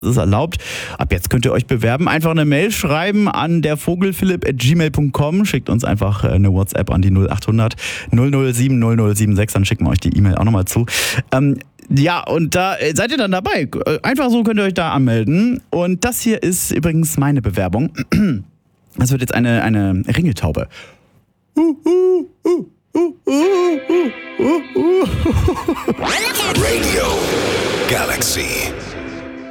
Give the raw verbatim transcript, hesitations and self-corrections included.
Das ist erlaubt. Ab jetzt könnt ihr euch bewerben. Einfach eine Mail schreiben an dervogelphilipp at gmail punkt com. Schickt uns einfach eine WhatsApp an die null achthundert null null sieben null null sieben sechs. Dann schicken wir euch die E-Mail auch nochmal zu. Ähm, ja, und da seid ihr dann dabei. Einfach so könnt ihr euch da anmelden. Und das hier ist übrigens meine Bewerbung. Das wird jetzt eine, eine Ringeltaube. Uh, uh.